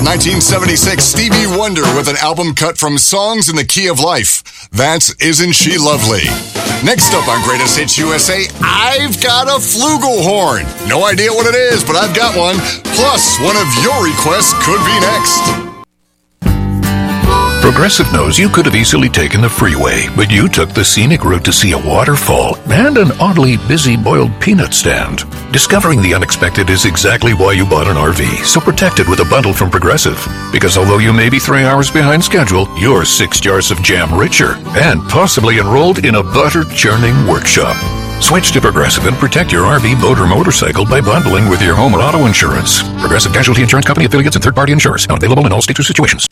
1976, Stevie Wonder with an album cut from Songs in the Key of Life. That's Isn't She Lovely? Next up on Greatest Hits USA, I've got a flugelhorn. No idea what it is, but I've got one. Plus, one of your requests could be next. Progressive knows you could have easily taken the freeway, but you took the scenic route to see a waterfall and an oddly busy boiled peanut stand. Discovering the unexpected is exactly why you bought an RV, so protect it with a bundle from Progressive. Because although you may be 3 hours behind schedule, you're 6 jars of jam richer and possibly enrolled in a butter-churning workshop. Switch to Progressive and protect your RV, boat, or motorcycle by bundling with your home or auto insurance. Progressive Casualty Insurance Company affiliates and third-party insurers. Not available in all states or situations.